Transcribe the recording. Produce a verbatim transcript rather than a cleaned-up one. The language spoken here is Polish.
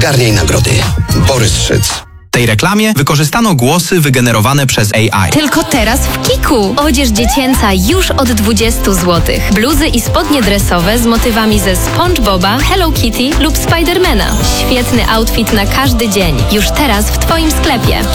Zgarniaj nagrody. Borys Szyc. W tej reklamie wykorzystano głosy wygenerowane przez A I. Tylko teraz w Kiku. Odzież dziecięca już od dwudziestu złotych. Bluzy i spodnie dresowe z motywami ze SpongeBoba, Hello Kitty lub Spidermana. Świetny outfit na każdy dzień. Już teraz w Twoim sklepie.